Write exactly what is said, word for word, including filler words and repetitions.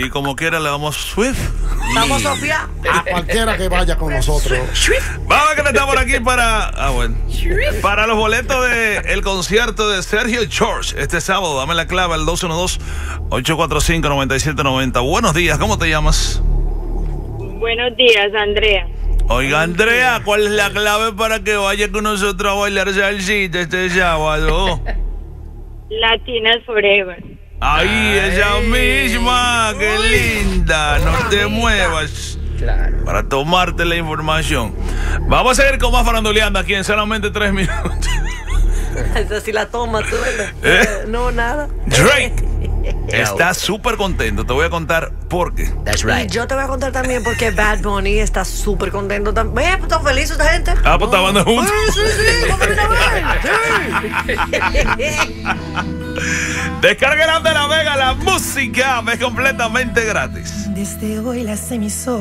Y como quiera le damos Swift. Vamos, Sofía. A cualquiera que vaya con nosotros. Vamos a conectar por aquí para. Ah, bueno. Para los boletos del concierto de Sergio George este sábado. Dame la clave al dos uno dos, ocho cuatro cinco, nueve siete nueve cero. Buenos días, ¿cómo te llamas? Buenos días, Andrea. Oiga, Andrea, ¿cuál es la clave para que vaya con nosotros a bailar salsita este sábado? Latinas Forever. Ahí, ella misma, qué linda, no te muevas. Claro. Para tomarte la información. Vamos a ir con más faranduleando aquí en solamente tres minutos. Esa sí la toma, tú. ¿Eh? Eh, no, nada. Drake está súper contento. Te voy a contar por qué. That's Y right. yo te voy a contar también porque Bad Bunny está súper contento también. Ve, pues está feliz esta gente. Ah, pues estaban juntos. Sí, sí, sí, vamos a ver. Sí. Descarga de la Vega, la música es completamente gratis. Desde hoy las emisoras